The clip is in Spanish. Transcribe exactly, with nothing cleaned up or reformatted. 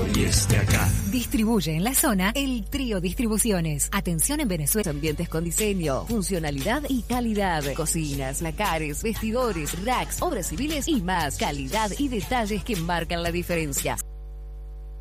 y es de acá. Distribuye en la zona el Trío Distribuciones. Atención en Venezuela. Ambientes con diseño, funcionalidad y calidad. Cocinas, lacares, vestidores, racks, obras civiles y más. Calidad y detalles que marcan la diferencia.